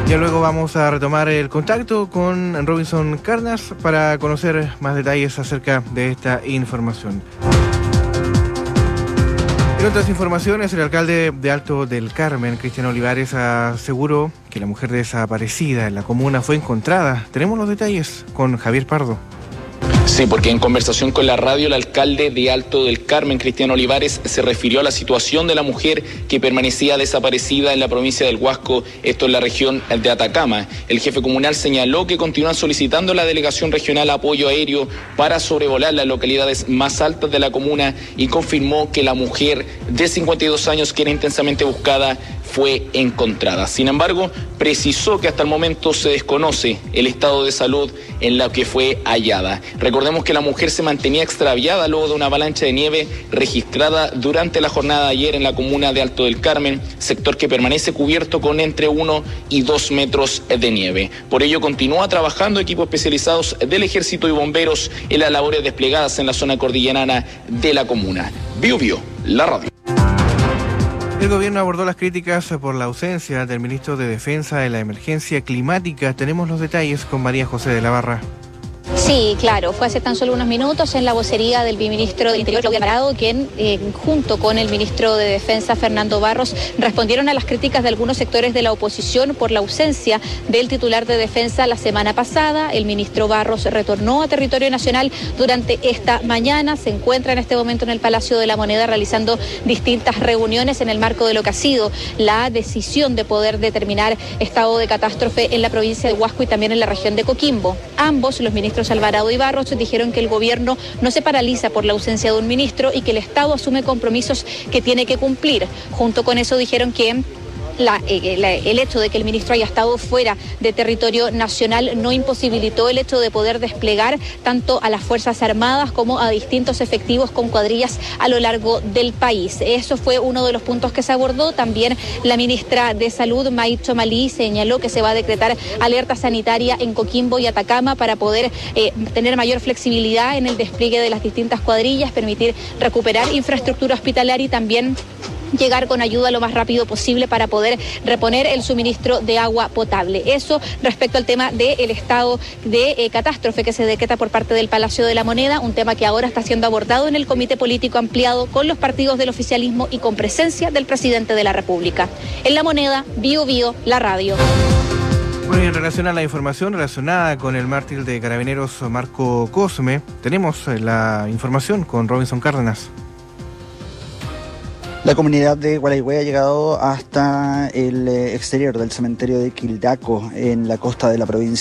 Ya luego vamos a retomar el contacto con Robinson Cárdenas para conocer más detalles acerca de esta información. En otras informaciones, el alcalde de Alto del Carmen, Cristian Olivares, aseguró que la mujer desaparecida en la comuna fue encontrada. Tenemos los detalles con Javier Pardo. Sí, porque en conversación con la radio, el alcalde de Alto del Carmen, Cristian Olivares, se refirió a la situación de la mujer que permanecía desaparecida en la provincia del Huasco, esto en la región de Atacama. El jefe comunal señaló que continúan solicitando a la delegación regional apoyo aéreo para sobrevolar las localidades más altas de la comuna y confirmó que la mujer de 52 años, que era intensamente buscada, fue encontrada. Sin embargo, precisó que hasta el momento se desconoce el estado de salud en la que fue hallada. Recordemos que la mujer se mantenía extraviada luego de una avalancha de nieve registrada durante la jornada de ayer en la comuna de Alto del Carmen, sector que permanece cubierto con entre 1 y 2 metros de nieve. Por ello continúa trabajando equipos especializados del Ejército y bomberos en las labores desplegadas en la zona cordillerana de la comuna. Biobío, la radio. El gobierno abordó las críticas por la ausencia del ministro de Defensa de la emergencia climática. Tenemos los detalles con María José de la Barra. Sí, claro, fue hace tan solo unos minutos en la vocería del viceministro del Interior, Claudio Alvarado, quien junto con el ministro de Defensa, Fernando Barros, respondieron a las críticas de algunos sectores de la oposición por la ausencia del titular de Defensa la semana pasada. El ministro Barros retornó a territorio nacional durante esta mañana, se encuentra en este momento en el Palacio de la Moneda realizando distintas reuniones en el marco de lo que ha sido la decisión de poder determinar estado de catástrofe en la provincia de Huasco y también en la región de Coquimbo. Ambos, los ministros Alvarado y Barros, dijeron que el gobierno no se paraliza por la ausencia de un ministro y que el Estado asume compromisos que tiene que cumplir. Junto con eso dijeron que el hecho de que el ministro haya estado fuera de territorio nacional no imposibilitó el hecho de poder desplegar tanto a las Fuerzas Armadas como a distintos efectivos con cuadrillas a lo largo del país. Eso fue uno de los puntos que se abordó. También la ministra de Salud, May Chomalí, señaló que se va a decretar alerta sanitaria en Coquimbo y Atacama para poder tener mayor flexibilidad en el despliegue de las distintas cuadrillas, permitir recuperar infraestructura hospitalaria y también llegar con ayuda lo más rápido posible para poder reponer el suministro de agua potable. Eso respecto al tema del estado de catástrofe que se decreta por parte del Palacio de la Moneda, un tema que ahora está siendo abordado en el Comité Político Ampliado con los partidos del oficialismo y con presencia del presidente de la República. En La Moneda, Biobío, la radio. Bueno, y en relación a la información relacionada con el mártir de Carabineros Marco Cosme, tenemos la información con Robinson Cárdenas. La comunidad de Gualeguay ha llegado hasta el exterior del cementerio de Quildaco, en la costa de la provincia